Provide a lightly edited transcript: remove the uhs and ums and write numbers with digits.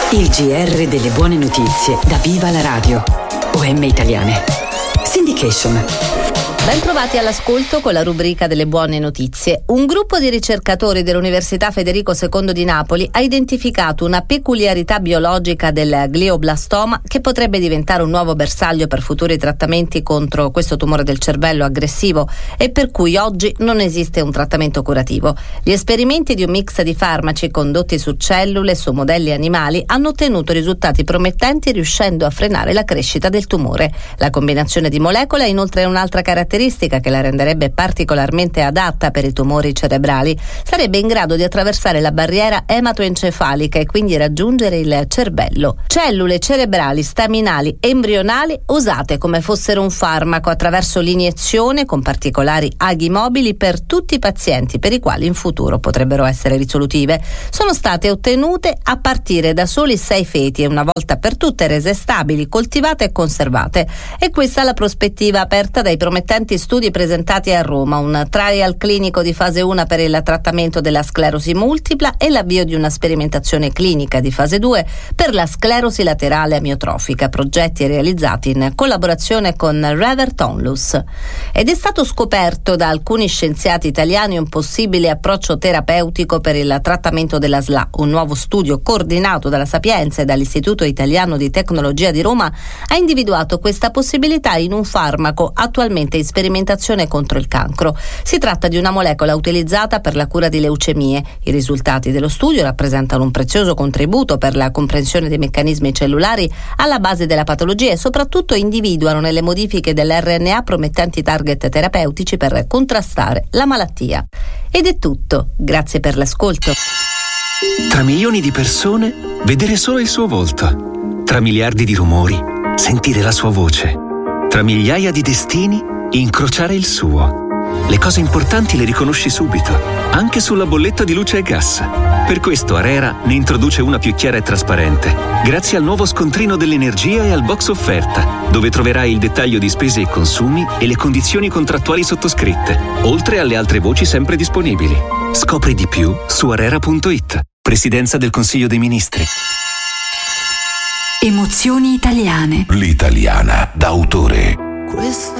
Il GR delle buone notizie da Viva la Radio. OM Italiane. Syndication. Ben trovati all'ascolto con la rubrica delle buone notizie. Un gruppo di ricercatori dell'Università Federico II di Napoli ha identificato una peculiarità biologica del glioblastoma che potrebbe diventare un nuovo bersaglio per futuri trattamenti contro questo tumore del cervello aggressivo e per cui oggi non esiste un trattamento curativo. Gli esperimenti di un mix di farmaci condotti su cellule e su modelli animali hanno ottenuto risultati promettenti riuscendo a frenare la crescita del tumore. La combinazione di molecole ha inoltre un'altra caratteristica che la renderebbe particolarmente adatta per i tumori cerebrali. Sarebbe in grado di attraversare la barriera ematoencefalica e quindi raggiungere il cervello. Cellule cerebrali staminali embrionali usate come fossero un farmaco attraverso l'iniezione con particolari aghi mobili per tutti i pazienti per i quali in futuro potrebbero essere risolutive. Sono state ottenute a partire da soli 6 feti e una volta per tutte rese stabili, coltivate e conservate. E questa è la prospettiva aperta dai promettenti studi presentati a Roma, un trial clinico di fase 1 per il trattamento della sclerosi multipla e l'avvio di una sperimentazione clinica di fase 2 per la sclerosi laterale amiotrofica, progetti realizzati in collaborazione con Revert Onlus. Ed è stato scoperto da alcuni scienziati italiani un possibile approccio terapeutico per il trattamento della SLA. Un nuovo studio coordinato dalla Sapienza e dall'Istituto Italiano di Tecnologia di Roma ha individuato questa possibilità in un farmaco attualmente in sperimentazione contro il cancro. Si tratta di una molecola utilizzata per la cura di leucemie. I risultati dello studio rappresentano un prezioso contributo per la comprensione dei meccanismi cellulari alla base della patologia e soprattutto individuano nelle modifiche dell'RNA promettenti target terapeutici per contrastare la malattia. Ed è tutto. Grazie per l'ascolto. Tra milioni di persone, vedere solo il suo volto. Tra miliardi di rumori, sentire la sua voce. Tra migliaia di destini, incrociare il suo. Le cose importanti le riconosci subito, anche sulla bolletta di luce e gas. Per questo ARERA ne introduce una più chiara e trasparente, grazie al nuovo scontrino dell'energia e al box offerta, dove troverai il dettaglio di spese e consumi e le condizioni contrattuali sottoscritte, oltre alle altre voci sempre disponibili. Scopri di più su arera.it. Presidenza del Consiglio dei Ministri. Emozioni italiane. L'italiana d'autore.